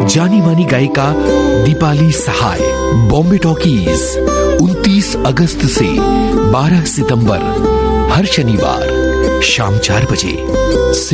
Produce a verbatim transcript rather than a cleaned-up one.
जानी मानी गायिका दीपाली सहाय। बॉम्बे टॉकीज उनतीस अगस्त से बारह सितंबर, हर शनिवार शाम चार बजे।